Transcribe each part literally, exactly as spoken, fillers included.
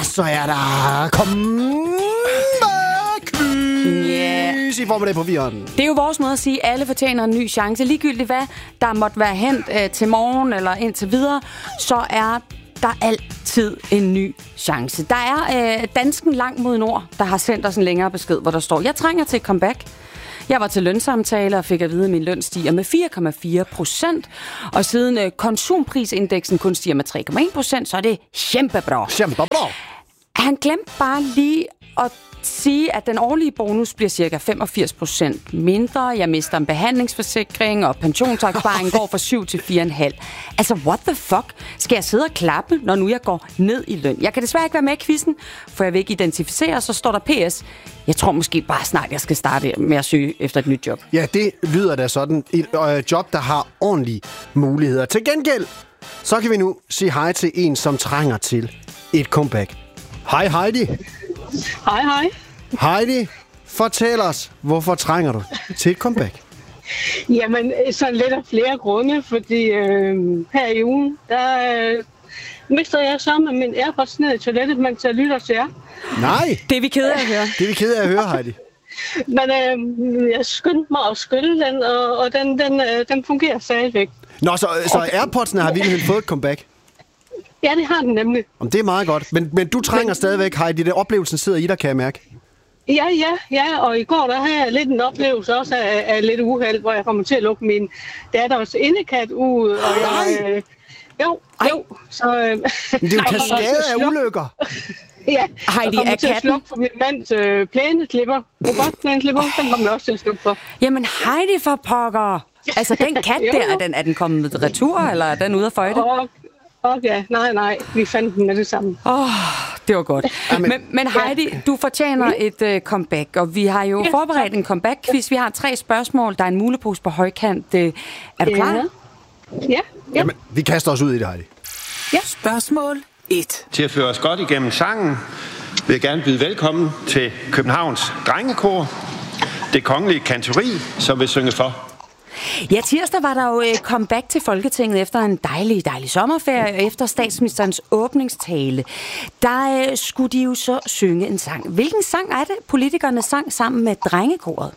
så er der comeback-quiz yeah. i Formel A på Viren. Det er jo vores måde at sige, at alle fortjener en ny chance. Ligegyldigt hvad der måtte være hent øh, til morgen eller indtil videre, så er der altid en ny chance. Der er øh, dansken langt mod nord, der har sendt os en længere besked, hvor der står: jeg trænger til et comeback. Jeg var til lønsamtale og fik at vide, at min løn stiger med fire komma fire procent. Og siden øh, konsumprisindeksen kun stiger med tre komma en procent, så er det kæmpebra. Kæmpebra. Han glemte bare lige at sige, at den årlige bonus bliver cirka femogfirs procent mindre. Jeg mister en behandlingsforsikring, og pensionsopsparingen går fra syv til fire komma fem. Altså, what the fuck? Skal jeg sidde og klappe, når nu jeg går ned i løn? Jeg kan desværre ikke være med i quizzen, for jeg vil ikke identificere, så står der P S. Jeg tror måske bare snart, jeg skal starte med at søge efter et nyt job. Ja, det lyder da sådan. Et øh, job, der har ordentlige muligheder. Til gengæld, så kan vi nu sige hej til en, som trænger til et comeback. Hej Heidi. Hej, hej. Heidi, fortæl os, hvorfor trænger du til et comeback? Jamen, sådan lidt af flere grunde, fordi øh, her i ugen, der øh, mister jeg sammen min AirPods ned i toilettet, mens jeg lytter til jer. Nej. Det er vi kede af at høre. Det er vi kede af at høre, Heidi. Men øh, jeg skyndte mig at skylle den, og, og den, den, øh, den fungerer stadigvæk. Nå, så, så AirPods'ene har virkelig fået et comeback? Ja, det har den nemlig. Om det er meget godt. Men, men du trænger men, stadigvæk, Heidi. Det oplevelsen sidder i dig, kan jeg mærke. Ja, ja, ja. Og i går, der havde jeg lidt en oplevelse også af, af lidt uheld, hvor jeg kommer til at lukke min datters indekat ud. Og jeg, øh, jo, jo. Så, øh, men det er jo kaskade af ulykker. Ja, Heidi, jeg kommer er til at katten... slukke for min mands øh, plæneklipper. Robotplæneklipper, den kommer jeg også til at slukke for. Jamen, Heidi for pokker. Altså, den kat der, er den, er den kommet med retur, eller er den ude af føjte? Og, okay, nej, nej, vi fandt den med det samme. Åh, oh, det var godt. Men, men Heidi, du fortjener et uh, comeback, og vi har jo ja, forberedt en comeback-quiz. Vi har tre spørgsmål, der er en mulepose på højkant. Uh, er du klar? Ja. Ja. Jamen, vi kaster os ud i det, Heidi. Ja. Spørgsmål et. Til at føre os godt igennem sangen, vil jeg gerne byde velkommen til Københavns Drengekor, det kongelige kantori, som vil synge for. Ja, tirsdag var der jo et comeback til Folketinget efter en dejlig, dejlig sommerferie, efter statsministerens åbningstale. Der øh, skulle de jo så synge en sang. Hvilken sang er det, politikerne sang sammen med Drengekoret?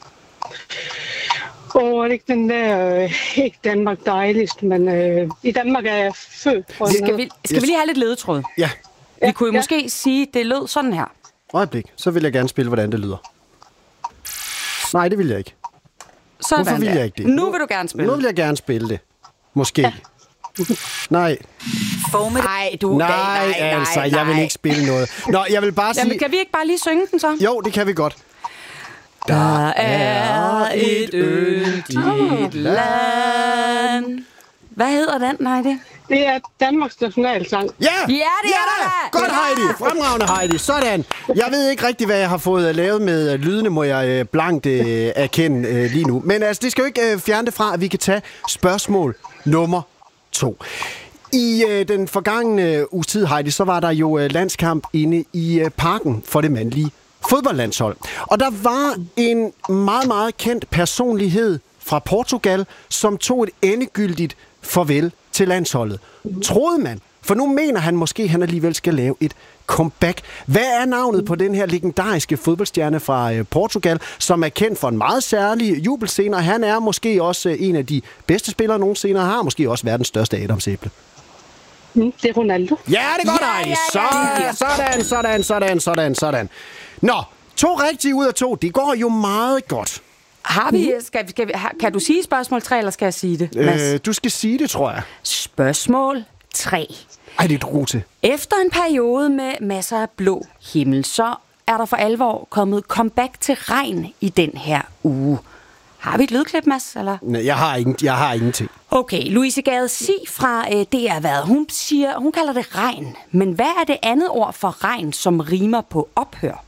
Åh, oh, det er ikke den der, øh, ikke Danmark dejligst, men øh, i Danmark er jeg født. Skal vi, skal vi lige have lidt ledetråd? Ja. Vi ja, kunne jo ja. måske sige, det lød sådan her. Øjeblik, så vil jeg gerne spille, hvordan det lyder. Nej, det vil jeg ikke. Sådan Hvorfor vil jeg ikke det? Nu vil du gerne spille. Nu vil jeg gerne spille det. Måske. Ja. Nej. Nej, du... Nej, nej, nej, altså, nej. jeg vil ikke spille noget. Nå, jeg vil bare sige... Jamen, kan vi ikke bare lige synge den så? Jo, det kan vi godt. Der er et yndigt land. Hvad hedder den, Heidi? Det er Danmarks nationalsang. Ja! Ja, det er det! Godt, Heidi! Fremragende, Heidi. Sådan. Jeg ved ikke rigtig, hvad jeg har fået lavet med lydene, må jeg blankt uh, erkende uh, lige nu. Men altså, det skal jo ikke uh, fjerne det fra, at vi kan tage spørgsmål nummer to. I uh, den forgangne uges tid, Heidi, så var der jo uh, landskamp inde i uh, parken for det mandlige fodboldlandshold. Og der var en meget, meget kendt personlighed fra Portugal, som tog et endegyldigt farvel til landsholdet. Troede man. For nu mener han måske, at han alligevel skal lave et comeback. Hvad er navnet på den her legendariske fodboldstjerne fra øh, Portugal, som er kendt for en meget særlig jubelscene, og han er måske også øh, en af de bedste spillere nogensinde, og har måske også verdens største adamsæble? Mm, det er Ronaldo. Ja, det er godt, ja, Heidi. ja, ja, ja. Så, sådan, sådan, sådan, sådan, sådan. Nå, to rigtige ud af to. Det går jo meget godt. Har vi, skal, skal vi, kan du sige spørgsmål tre, eller skal jeg sige det, Mads? Øh, du skal sige det, tror jeg. Spørgsmål tre. Ej, det er et rute. Efter en periode med masser af blå himmel, så er der for alvor kommet comeback til regn i den her uge. Har vi et lydklip, Mads? Eller? Nej, jeg har, ingen, jeg har ingenting. Okay, Louise Gade Sig fra øh, D R Hvad, hun siger, hun kalder det regn. Men hvad er det andet ord for regn, som rimer på ophør?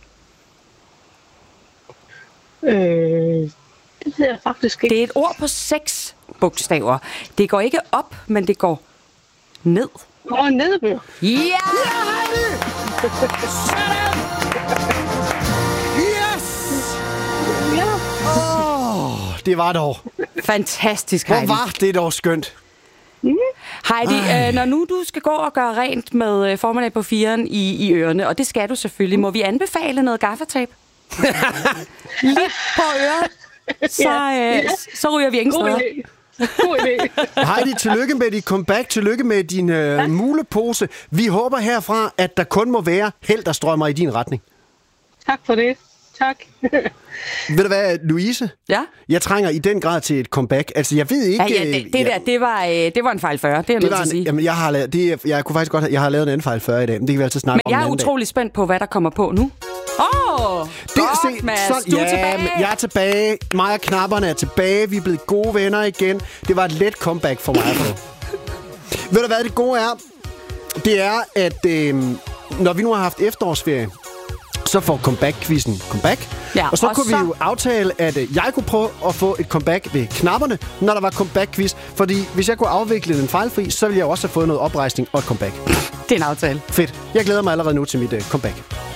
Øh, det ved jeg faktisk ikke. Det er et ord på seks bogstaver. Det går ikke op, men det går ned. Og nedbør. Ja! Ja, Heidi! Sådan! Yes! Ja. Åh, oh, det var dog. Fantastisk, Hvor Heidi. var det dog skønt. Mm. Heidi, øh, når nu du skal gå og gøre rent med øh, formiddag på firen i, i ørerne, og det skal du selvfølgelig, må vi anbefale noget gaffatape? Lige på øret, så, øh, så ryger vi ingen steder. God idé. Heidi, tillykke med dit comeback. Tillykke med din øh, mulepose. Vi håber herfra, at der kun må være held, der strømmer i din retning. Tak for det. Tak. Ved du hvad, Louise? Ja? Jeg trænger i den grad til et comeback. Altså, jeg ved ikke... Ja, ja, det, det ja, der, det var, øh, det var en fejl fyrre, det er jeg nødt til at sige. Jamen, jeg har lavet, det, jeg kunne faktisk godt have, jeg har lavet en anden fejl fyrre i dag, men det kan vi altid snakke Men om jeg er utrolig spændt på, hvad der kommer på nu. Åh, oh, godt, Mads. Så, Du er ja, tilbage. Jeg er tilbage. Mig og knapperne er tilbage. Vi er blevet gode venner igen. Det var et let comeback for mig. Ved du hvad det gode er? Det er, at øh, når vi nu har haft efterårsferie, så får comeback-quizzen comeback. Ja, og så og kunne så... vi jo aftale, at øh, jeg kunne prøve at få et comeback ved knapperne, når der var comeback-quiz. Fordi hvis jeg kunne afvikle den fejlfri, så ville jeg også have fået noget oprejsning og et comeback. Det er en aftale. Fedt. Jeg glæder mig allerede nu til mit øh, comeback.